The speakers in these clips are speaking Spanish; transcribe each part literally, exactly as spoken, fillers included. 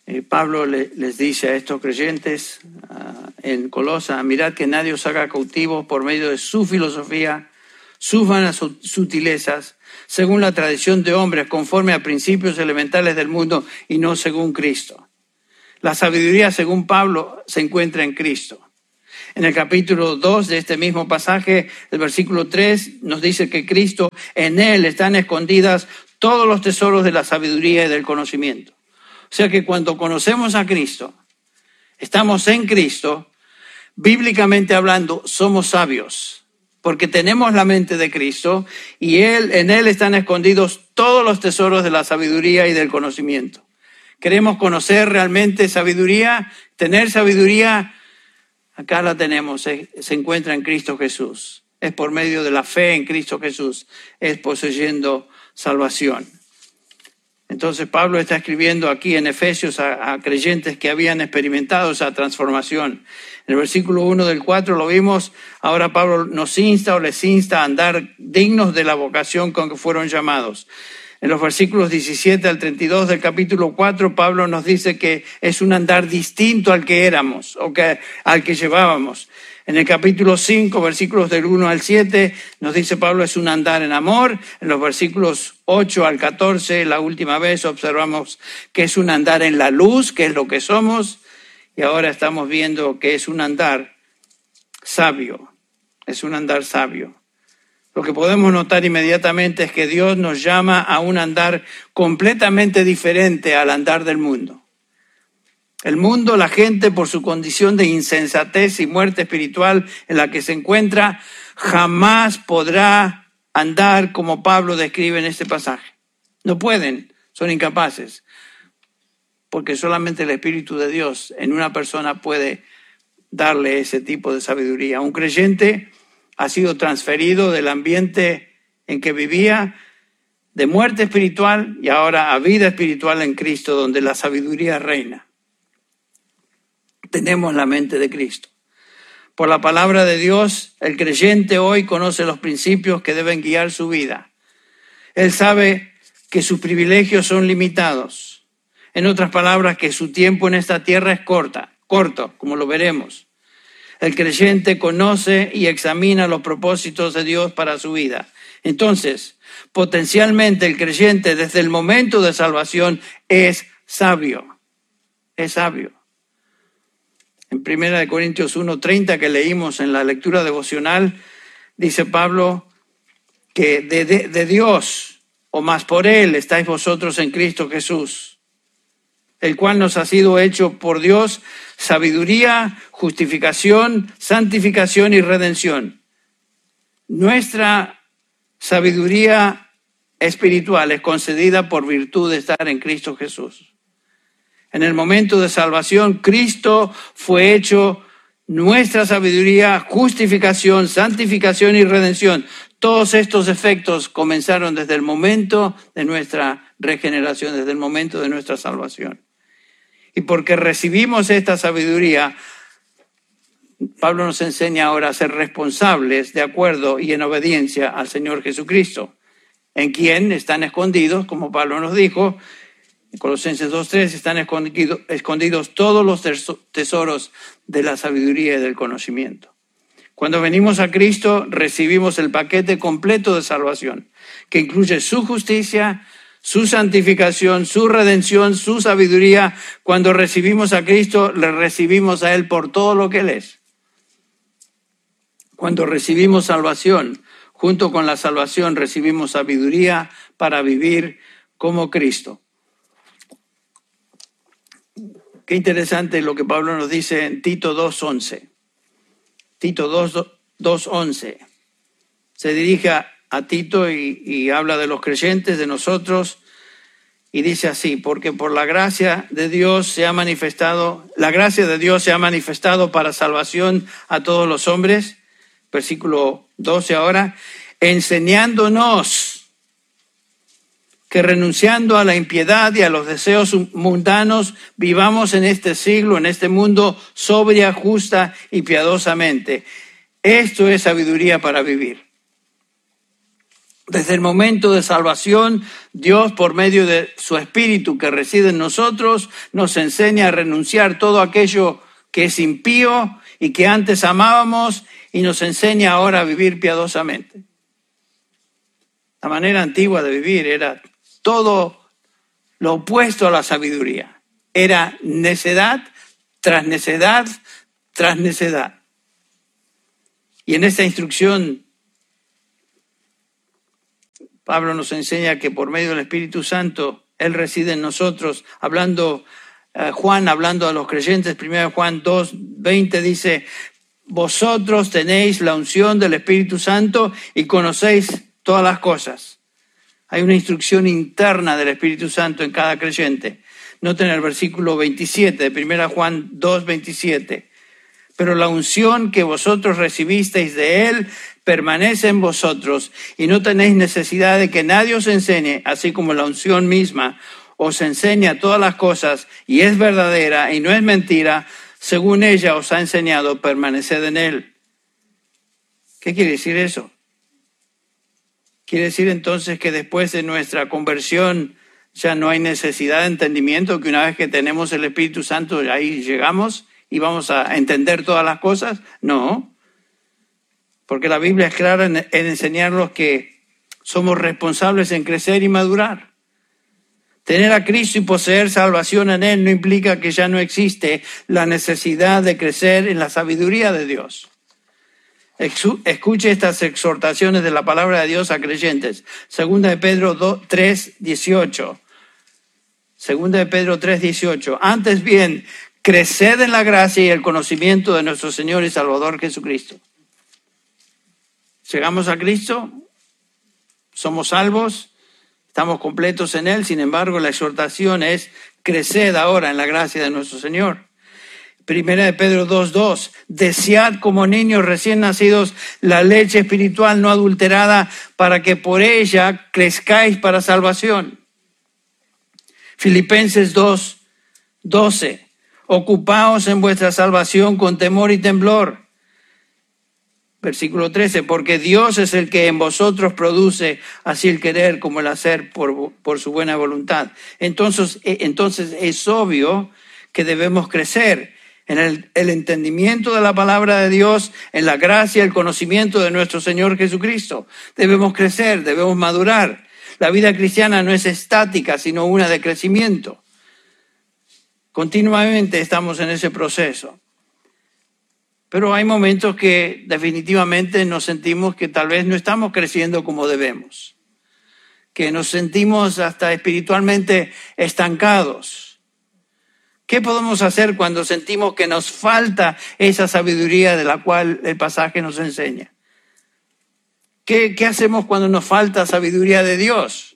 Eh, Pablo le, les dice a estos creyentes uh, en Colosa, mirad que nadie os haga cautivos por medio de su filosofía, sus vanas sutilezas, según la tradición de hombres, conforme a principios elementales del mundo y no según Cristo. La sabiduría, según Pablo, se encuentra en Cristo. En el capítulo dos de este mismo pasaje, el versículo tres, nos dice que Cristo, en Él están escondidas todos los tesoros de la sabiduría y del conocimiento. O sea que cuando conocemos a Cristo, estamos en Cristo, bíblicamente hablando, somos sabios, porque tenemos la mente de Cristo y él, en Él están escondidos todos los tesoros de la sabiduría y del conocimiento. ¿Queremos conocer realmente sabiduría? Tener sabiduría, acá la tenemos, se, se encuentra en Cristo Jesús. Es por medio de la fe en Cristo Jesús, es poseyendo salvación. Entonces Pablo está escribiendo aquí en Efesios a, a creyentes que habían experimentado esa transformación. En el versículo uno del cuatro lo vimos, ahora Pablo nos insta o les insta a andar dignos de la vocación con que fueron llamados. En los versículos diecisiete al treinta y dos del capítulo cuatro, Pablo nos dice que es un andar distinto al que éramos o que, al que llevábamos. En el capítulo cinco, versículos del uno al siete, nos dice Pablo es un andar en amor. En los versículos ocho al catorce, la última vez observamos que es un andar en la luz, que es lo que somos. Y ahora estamos viendo que es un andar sabio, es un andar sabio. Lo que podemos notar inmediatamente es que Dios nos llama a un andar completamente diferente al andar del mundo. El mundo, la gente, por su condición de insensatez y muerte espiritual en la que se encuentra, jamás podrá andar como Pablo describe en este pasaje. No pueden, son incapaces, porque solamente el Espíritu de Dios en una persona puede darle ese tipo de sabiduría. Un creyente ha sido transferido del ambiente en que vivía, de muerte espiritual, y ahora a vida espiritual en Cristo, donde la sabiduría reina. Tenemos la mente de Cristo. Por la palabra de Dios, el creyente hoy conoce los principios que deben guiar su vida. Él sabe que sus privilegios son limitados. En otras palabras, que su tiempo en esta tierra es corta, corto, como lo veremos. El creyente conoce y examina los propósitos de Dios para su vida. Entonces, potencialmente el creyente desde el momento de salvación es sabio, es sabio. En primera de Corintios uno treinta que leímos en la lectura devocional, dice Pablo que de, de, de Dios, o más por Él, estáis vosotros en Cristo Jesús, el cual nos ha sido hecho por Dios sabiduría, justificación, santificación y redención. Nuestra sabiduría espiritual es concedida por virtud de estar en Cristo Jesús. En el momento de salvación, Cristo fue hecho nuestra sabiduría, justificación, santificación y redención. Todos estos efectos comenzaron desde el momento de nuestra regeneración, desde el momento de nuestra salvación. Y porque recibimos esta sabiduría, Pablo nos enseña ahora a ser responsables de acuerdo y en obediencia al Señor Jesucristo, en quien están escondidos, como Pablo nos dijo, en Colosenses dos tres, están escondidos, escondidos todos los tesoros de la sabiduría y del conocimiento. Cuando venimos a Cristo, recibimos el paquete completo de salvación, que incluye su justicia, su santificación, su redención, su sabiduría. Cuando recibimos a Cristo, le recibimos a Él por todo lo que Él es. Cuando recibimos salvación, junto con la salvación recibimos sabiduría para vivir como Cristo. Qué interesante lo que Pablo nos dice en Tito dos once. Tito dos once. Se dirige a, a Tito y, y habla de los creyentes, de nosotros, y dice así: porque por la gracia de Dios se ha manifestado, la gracia de Dios se ha manifestado para salvación a todos los hombres, versículo doce ahora, enseñándonos que renunciando a la impiedad y a los deseos mundanos, vivamos en este siglo, en este mundo, sobria, justa y piadosamente. Esto es sabiduría para vivir. Desde el momento de salvación, Dios, por medio de su Espíritu que reside en nosotros, nos enseña a renunciar todo aquello que es impío y que antes amábamos, y nos enseña ahora a vivir piadosamente. La manera antigua de vivir era todo lo opuesto a la sabiduría. Era necedad tras necedad tras necedad. Y en esta instrucción, Pablo nos enseña que por medio del Espíritu Santo, Él reside en nosotros. Hablando, eh, Juan, hablando a los creyentes, primero Juan dos, veinte dice, vosotros tenéis la unción del Espíritu Santo y conocéis todas las cosas. Hay una instrucción interna del Espíritu Santo en cada creyente. Noten el versículo veintisiete de primero Juan dos, veintisiete. Pero la unción que vosotros recibisteis de Él permanece en vosotros y no tenéis necesidad de que nadie os enseñe, así como la unción misma os enseña todas las cosas y es verdadera y no es mentira, según ella os ha enseñado, permaneced en Él. ¿Qué quiere decir eso? Quiere decir entonces que después de nuestra conversión ya no hay necesidad de entendimiento, que una vez que tenemos el Espíritu Santo ahí llegamos y vamos a entender todas las cosas. No, porque la Biblia es clara en, en enseñarnos que somos responsables en crecer y madurar. Tener a Cristo y poseer salvación en Él no implica que ya no existe la necesidad de crecer en la sabiduría de Dios. Escuche estas exhortaciones de la palabra de Dios a creyentes. Segunda de Pedro tres, dieciocho. Segunda de Pedro tres, dieciocho. Antes bien, creced en la gracia y el conocimiento de nuestro Señor y Salvador Jesucristo. Llegamos a Cristo, somos salvos, estamos completos en Él. Sin embargo, la exhortación es creced ahora en la gracia de nuestro Señor. Primera de Pedro dos, dos. Desead como niños recién nacidos la leche espiritual no adulterada para que por ella crezcáis para salvación. Filipenses dos, doce. Ocupaos en vuestra salvación con temor y temblor. Versículo trece. Porque Dios es el que en vosotros produce así el querer como el hacer por, por su buena voluntad. Entonces, entonces es obvio que debemos crecer en el, el entendimiento de la palabra de Dios, en la gracia y el conocimiento de nuestro Señor Jesucristo. Debemos crecer, debemos madurar. La vida cristiana no es estática, sino una de crecimiento. Continuamente estamos en ese proceso. Pero hay momentos que definitivamente nos sentimos que tal vez no estamos creciendo como debemos, que nos sentimos hasta espiritualmente estancados. ¿Qué podemos hacer cuando sentimos que nos falta esa sabiduría de la cual el pasaje nos enseña? ¿Qué, qué hacemos cuando nos falta sabiduría de Dios?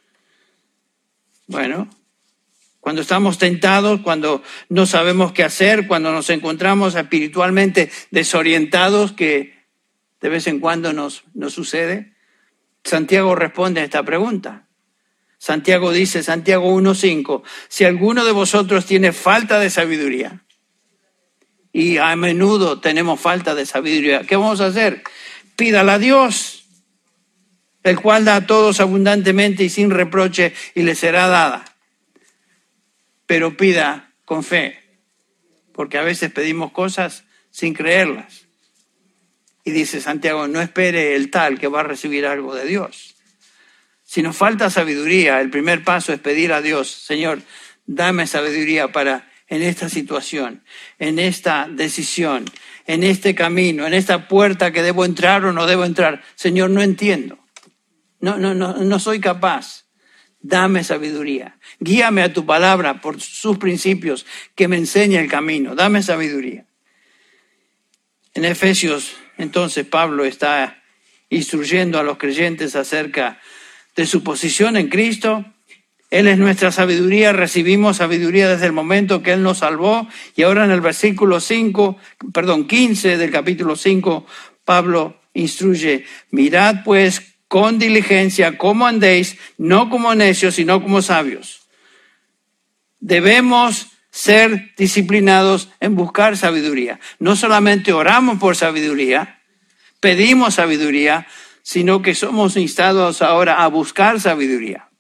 Bueno, cuando estamos tentados, cuando no sabemos qué hacer, cuando nos encontramos espiritualmente desorientados, que de vez en cuando nos, nos sucede, Santiago responde a esta pregunta. Santiago dice, Santiago uno, cinco, si alguno de vosotros tiene falta de sabiduría, y a menudo tenemos falta de sabiduría, ¿qué vamos a hacer? Pídala a Dios, el cual da a todos abundantemente y sin reproche, y le será dada. Pero pida con fe, porque a veces pedimos cosas sin creerlas. Y dice Santiago, no espere el tal que va a recibir algo de Dios. Si nos falta sabiduría, el primer paso es pedir a Dios, Señor, dame sabiduría para en esta situación, en esta decisión, en este camino, en esta puerta que debo entrar o no debo entrar. Señor, no entiendo. No, no, no, no soy capaz. Dame sabiduría. Guíame a tu palabra por sus principios, que me enseñe el camino. Dame sabiduría. En Efesios, entonces, Pablo está instruyendo a los creyentes acerca de su posición en Cristo. Él es nuestra sabiduría, recibimos sabiduría desde el momento que Él nos salvó. Y ahora en el versículo cinco, perdón, quince del capítulo cinco, Pablo instruye, mirad pues con diligencia cómo andéis, no como necios, sino como sabios. Debemos ser disciplinados en buscar sabiduría. No solamente oramos por sabiduría, pedimos sabiduría, sino que somos instados ahora a buscar sabiduría.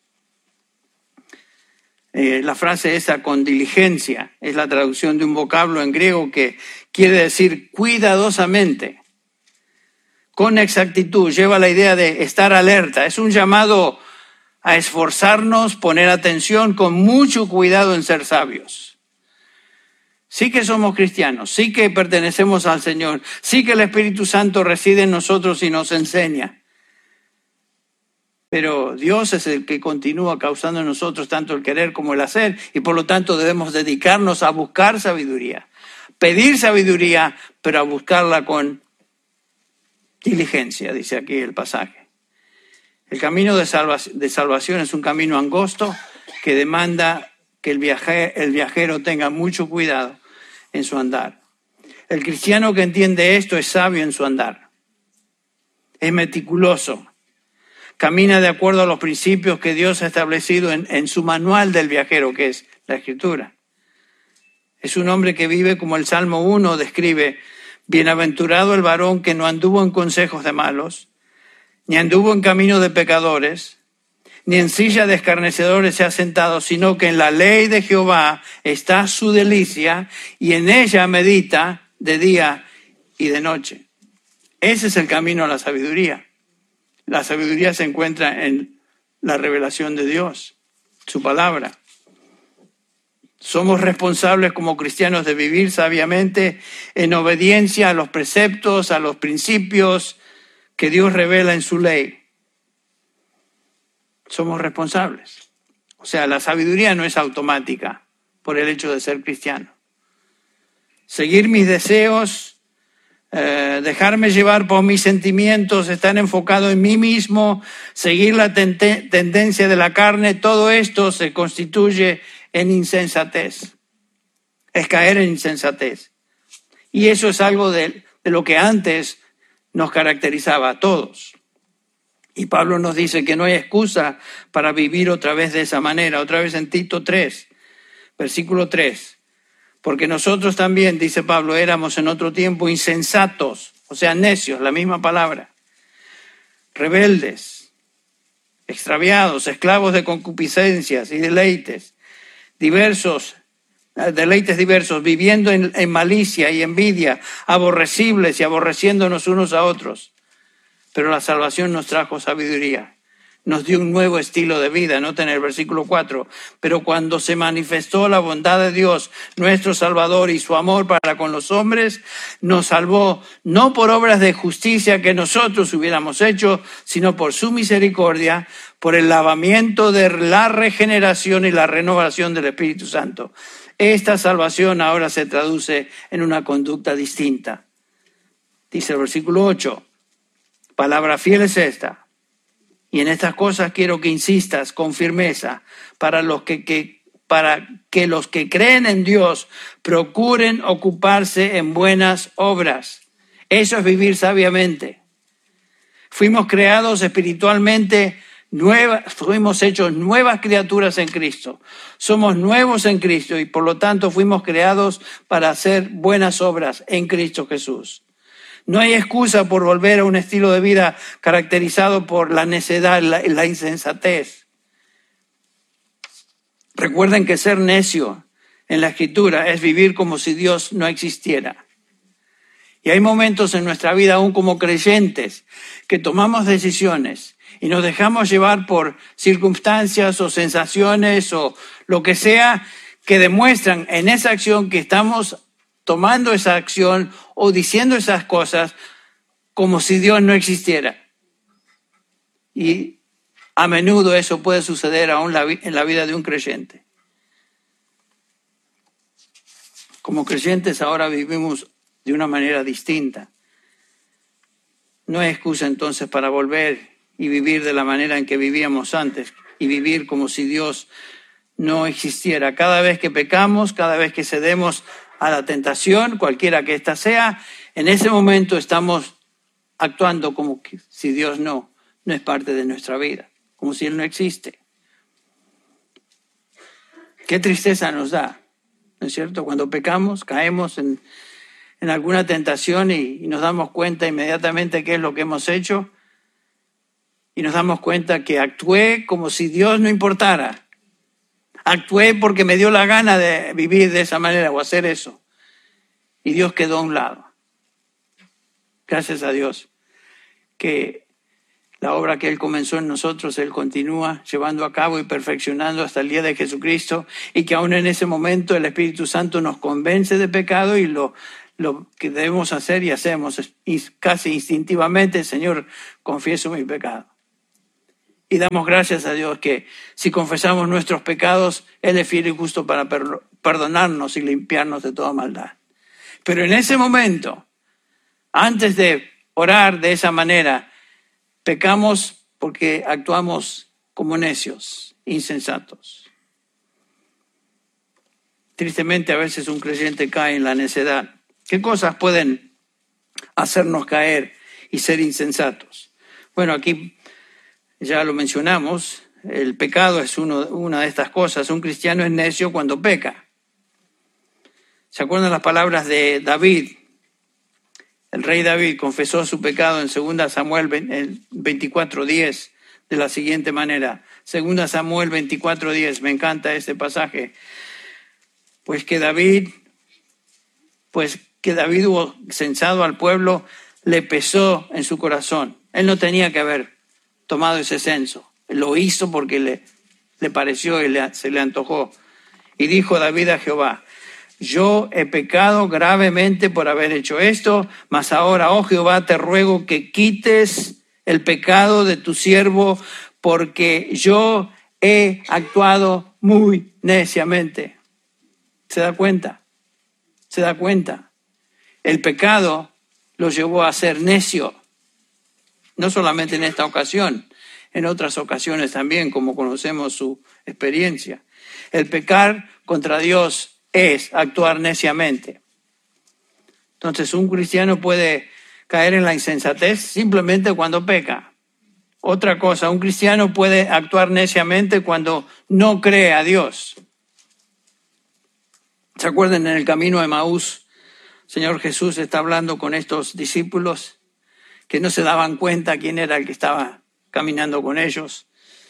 Eh, la frase esa, con diligencia, es la traducción de un vocablo en griego que quiere decir cuidadosamente, con exactitud, lleva la idea de estar alerta. Es un llamado a esforzarnos, poner atención, con mucho cuidado en ser sabios. Sí que somos cristianos, sí que pertenecemos al Señor, sí que el Espíritu Santo reside en nosotros y nos enseña. Pero Dios es el que continúa causando en nosotros tanto el querer como el hacer, y por lo tanto debemos dedicarnos a buscar sabiduría, pedir sabiduría, pero a buscarla con diligencia, dice aquí el pasaje. El camino de, salva- de salvación es un camino angosto que demanda que el, viaje- el viajero tenga mucho cuidado en su andar. El cristiano que entiende esto es sabio en su andar, es meticuloso, camina de acuerdo a los principios que Dios ha establecido en, en su manual del viajero, que es la Escritura. Es un hombre que vive como el Salmo uno describe: bienaventurado el varón que no anduvo en consejos de malos, ni anduvo en camino de pecadores, ni en silla de escarnecedores se ha sentado, sino que en la ley de Jehová está su delicia, y en ella medita de día y de noche. Ese es el camino a la sabiduría. La sabiduría se encuentra en la revelación de Dios, su palabra. Somos responsables como cristianos de vivir sabiamente en obediencia a los preceptos, a los principios que Dios revela en su ley. Somos responsables. O sea, la sabiduría no es automática por el hecho de ser cristiano. Seguir mis deseos, eh, dejarme llevar por mis sentimientos, estar enfocado en mí mismo, seguir la tente- tendencia de la carne, todo esto se constituye en insensatez. Es caer en insensatez. Y eso es algo de, de lo que antes nos caracterizaba a todos. Y Pablo nos dice que no hay excusa para vivir otra vez de esa manera. Otra vez en Tito tres, versículo tres. Porque nosotros también, dice Pablo, éramos en otro tiempo insensatos, o sea, necios, la misma palabra, rebeldes, extraviados, esclavos de concupiscencias y deleites, diversos, deleites diversos, viviendo en, en malicia y envidia, aborrecibles y aborreciéndonos unos a otros. Pero la salvación nos trajo sabiduría, nos dio un nuevo estilo de vida. Noten el versículo cuatro. Pero cuando se manifestó la bondad de Dios, nuestro Salvador, y su amor para con los hombres, nos salvó no por obras de justicia que nosotros hubiéramos hecho, sino por su misericordia, por el lavamiento de la regeneración y la renovación del Espíritu Santo. Esta salvación ahora se traduce en una conducta distinta. Dice el versículo ocho. Palabra fiel es esta, y en estas cosas quiero que insistas con firmeza, para, los que, que, para que los que creen en Dios procuren ocuparse en buenas obras. Eso es vivir sabiamente. Fuimos creados espiritualmente nuevas, fuimos hechos nuevas criaturas en Cristo. Somos nuevos en Cristo y por lo tanto fuimos creados para hacer buenas obras en Cristo Jesús. No hay excusa por volver a un estilo de vida caracterizado por la necedad y la, la insensatez. Recuerden que ser necio en la Escritura es vivir como si Dios no existiera. Y hay momentos en nuestra vida, aún como creyentes, que tomamos decisiones y nos dejamos llevar por circunstancias o sensaciones o lo que sea que demuestran en esa acción que estamos tomando esa acción o diciendo esas cosas como si Dios no existiera. Y a menudo eso puede suceder aún en la vida de un creyente. Como creyentes ahora vivimos de una manera distinta. No hay excusa entonces para volver y vivir de la manera en que vivíamos antes y vivir como si Dios no existiera. Cada vez que pecamos, cada vez que cedemos a la tentación, cualquiera que ésta sea, en ese momento estamos actuando como que si Dios no, no es parte de nuestra vida, como si Él no existe. Qué tristeza nos da, ¿no es cierto? Cuando pecamos, caemos en, en alguna tentación y, y nos damos cuenta inmediatamente qué es lo que hemos hecho y nos damos cuenta que actué como si Dios no importara. Actué porque me dio la gana de vivir de esa manera o hacer eso. Y Dios quedó a un lado. Gracias a Dios que la obra que Él comenzó en nosotros, Él continúa llevando a cabo y perfeccionando hasta el día de Jesucristo, y que aún en ese momento el Espíritu Santo nos convence de pecado y lo, lo que debemos hacer y hacemos casi instintivamente: Señor, confieso mi pecado. Y damos gracias a Dios que si confesamos nuestros pecados, Él es fiel y justo para perdonarnos y limpiarnos de toda maldad. Pero en ese momento, antes de orar de esa manera, pecamos porque actuamos como necios, insensatos. Tristemente, a veces un creyente cae en la necedad. ¿Qué cosas pueden hacernos caer y ser insensatos? Bueno, aquí ya lo mencionamos, el pecado es uno, una de estas cosas. Un cristiano es necio cuando peca. ¿Se acuerdan las palabras de David? El rey David confesó su pecado en segunda Samuel veinticuatro diez de la siguiente manera. segunda Samuel veinticuatro diez, me encanta este pasaje. Pues que David, pues que David hubo censado al pueblo, le pesó en su corazón. Él no tenía que haber tomado ese censo. Lo hizo porque le, le pareció y le, se le antojó. Y dijo David a Jehová: yo he pecado gravemente por haber hecho esto, mas ahora, oh Jehová, te ruego que quites el pecado de tu siervo, porque yo he actuado muy neciamente. ¿Se da cuenta? ¿Se da cuenta? El pecado lo llevó a ser necio. No solamente en esta ocasión, en otras ocasiones también, como conocemos su experiencia. El pecar contra Dios es actuar neciamente. Entonces, un cristiano puede caer en la insensatez simplemente cuando peca. Otra cosa, un cristiano puede actuar neciamente cuando no cree a Dios. ¿Se acuerdan en el camino de Emaús? Señor Jesús está hablando con estos discípulos que no se daban cuenta quién era el que estaba caminando con ellos.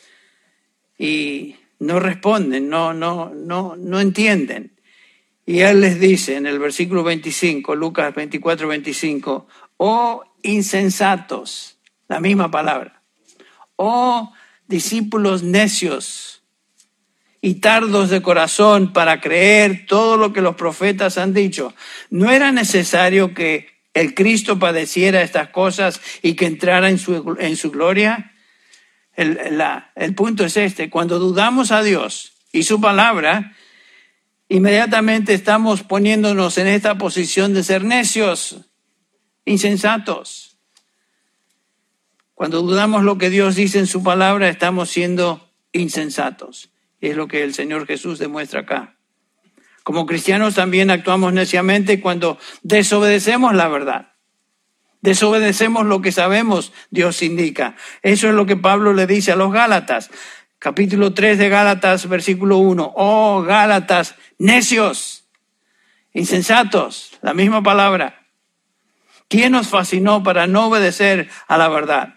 Y no responden, no, no, no, no entienden. Y Él les dice en el versículo veinticinco, Lucas veinticuatro veinticinco, oh insensatos, la misma palabra, oh discípulos necios y tardos de corazón para creer todo lo que los profetas han dicho. ¿No era necesario que el Cristo padeciera estas cosas y que entrara en su, en su gloria? El, la, el punto es este: cuando dudamos a Dios y su palabra, inmediatamente estamos poniéndonos en esta posición de ser necios, insensatos. Cuando dudamos lo que Dios dice en su palabra, estamos siendo insensatos. Y es lo que el Señor Jesús demuestra acá. Como cristianos también actuamos neciamente cuando desobedecemos la verdad. Desobedecemos lo que sabemos Dios indica. Eso es lo que Pablo le dice a los Gálatas. Capítulo tres de Gálatas, versículo uno. Oh, Gálatas, necios, insensatos, la misma palabra. ¿Quién os fascinó para no obedecer a la verdad?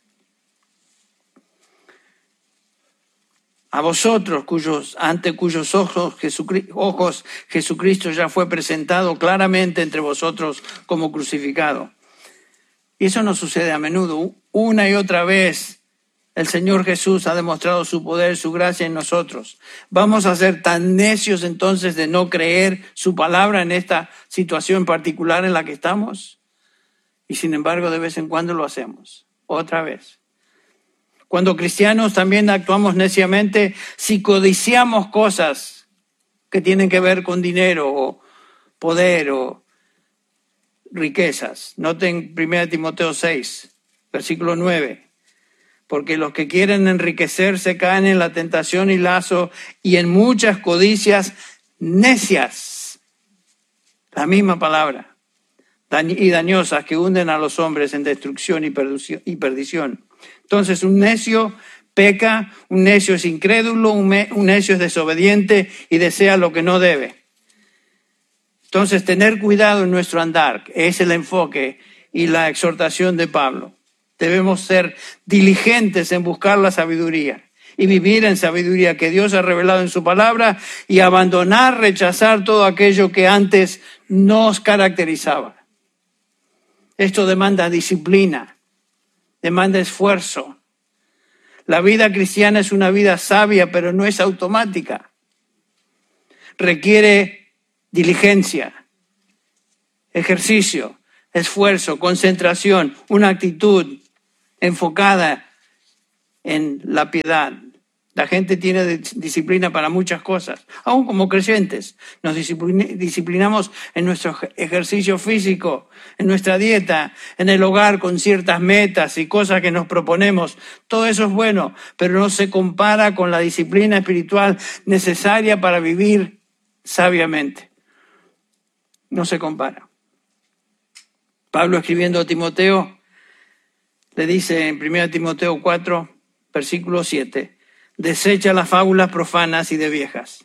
A vosotros, cuyos, ante cuyos ojos, Jesucristo, ojos Jesucristo ya fue presentado claramente entre vosotros como crucificado. Y eso no sucede a menudo. Una y otra vez el Señor Jesús ha demostrado su poder, su gracia en nosotros. ¿Vamos a ser tan necios entonces de no creer su palabra en esta situación particular en la que estamos? Y sin embargo, de vez en cuando lo hacemos. Otra vez. Cuando cristianos también actuamos neciamente si codiciamos cosas que tienen que ver con dinero o poder o riquezas. Noten primera Timoteo seis, versículo nueve. Porque los que quieren enriquecerse caen en la tentación y lazo y en muchas codicias necias. La misma palabra. Y dañosas que hunden a los hombres en destrucción y perdición. Entonces un necio peca, un necio es incrédulo, un, me, un necio es desobediente y desea lo que no debe. Entonces tener cuidado en nuestro andar es el enfoque y la exhortación de Pablo. Debemos ser diligentes en buscar la sabiduría y vivir en sabiduría que Dios ha revelado en su palabra y abandonar, rechazar todo aquello que antes nos caracterizaba. Esto demanda disciplina, demanda esfuerzo. La vida cristiana es una vida sabia, pero no es automática. Requiere diligencia, ejercicio, esfuerzo, concentración, una actitud enfocada en la piedad. La gente tiene disciplina para muchas cosas, aún como creyentes. Nos disciplinamos en nuestro ejercicio físico, en nuestra dieta, en el hogar con ciertas metas y cosas que nos proponemos. Todo eso es bueno, pero no se compara con la disciplina espiritual necesaria para vivir sabiamente. No se compara. Pablo, escribiendo a Timoteo, le dice en primera Timoteo cuatro, versículo siete, desecha las fábulas profanas y de viejas.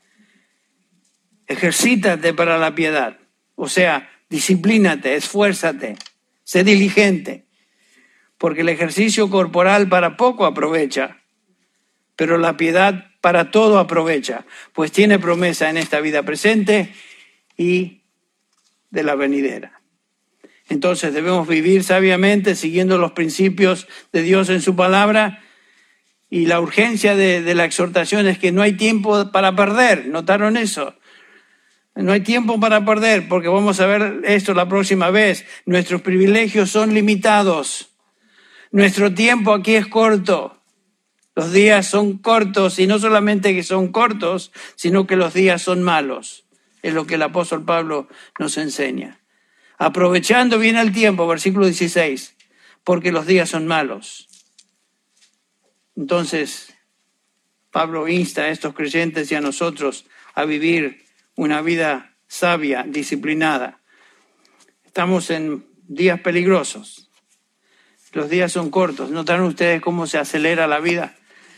Ejercítate para la piedad, o sea, disciplínate, esfuérzate, sé diligente, porque el ejercicio corporal para poco aprovecha, pero la piedad para todo aprovecha, pues tiene promesa en esta vida presente y de la venidera. Entonces debemos vivir sabiamente siguiendo los principios de Dios en su palabra, y la urgencia de, de la exhortación es que no hay tiempo para perder. ¿Notaron eso? No hay tiempo para perder, porque vamos a ver esto la próxima vez. Nuestros privilegios son limitados. Nuestro tiempo aquí es corto. Los días son cortos, y no solamente que son cortos, sino que los días son malos. Es lo que el apóstol Pablo nos enseña. Aprovechando bien el tiempo, versículo dieciséis, porque los días son malos. Entonces, Pablo insta a estos creyentes y a nosotros a vivir una vida sabia, disciplinada. Estamos en días peligrosos. Los días son cortos. ¿Notaron ustedes cómo se acelera la vida?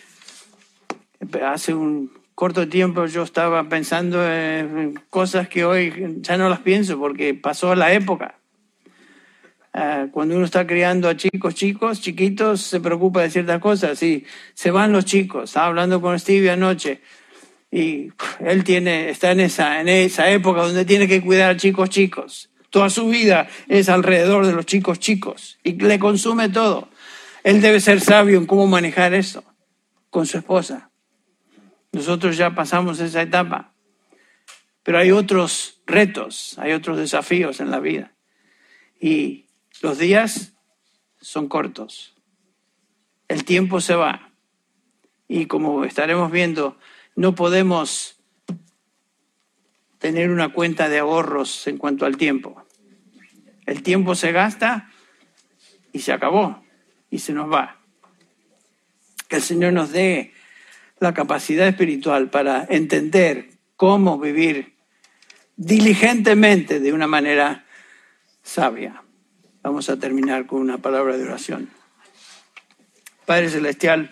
Hace un corto tiempo yo estaba pensando en cosas que hoy ya no las pienso porque pasó la época. Uh, cuando uno está criando a chicos, chicos, chiquitos, se preocupa de ciertas cosas y se van los chicos. Estaba hablando con Stevie anoche y él tiene, está en esa, en esa época donde tiene que cuidar a chicos, chicos. Toda su vida es alrededor de los chicos, chicos y le consume todo. Él debe ser sabio en cómo manejar eso con su esposa. Nosotros ya pasamos esa etapa, pero hay otros retos, hay otros desafíos en la vida y los días son cortos, el tiempo se va y como estaremos viendo, no podemos tener una cuenta de ahorros en cuanto al tiempo. El tiempo se gasta y se acabó y se nos va. Que el Señor nos dé la capacidad espiritual para entender cómo vivir diligentemente de una manera sabia. Vamos a terminar con una palabra de oración. Padre Celestial,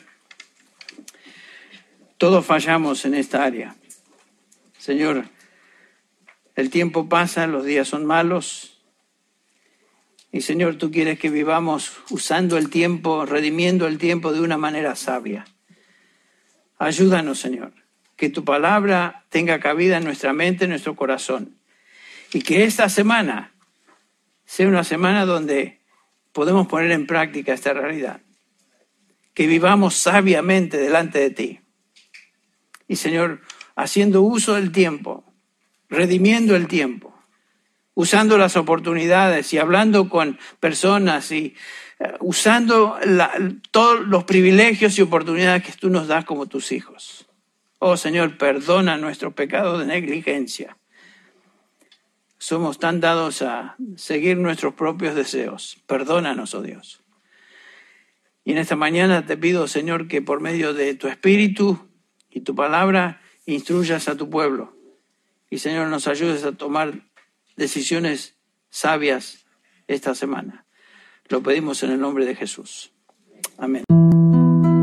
todos fallamos en esta área. Señor, el tiempo pasa, los días son malos. Y Señor, tú quieres que vivamos usando el tiempo, redimiendo el tiempo de una manera sabia. Ayúdanos, Señor, que tu palabra tenga cabida en nuestra mente, en nuestro corazón. Y que esta semana sea una semana donde podemos poner en práctica esta realidad. Que vivamos sabiamente delante de ti. Y Señor, haciendo uso del tiempo, redimiendo el tiempo, usando las oportunidades y hablando con personas y uh, usando la, todos los privilegios y oportunidades que tú nos das como tus hijos. Oh Señor, perdona nuestro pecado de negligencia. Somos tan dados a seguir nuestros propios deseos. Perdónanos, oh Dios. Y en esta mañana te pido, Señor, que por medio de tu Espíritu y tu palabra instruyas a tu pueblo. Y, Señor, nos ayudes a tomar decisiones sabias esta semana. Lo pedimos en el nombre de Jesús. Amén.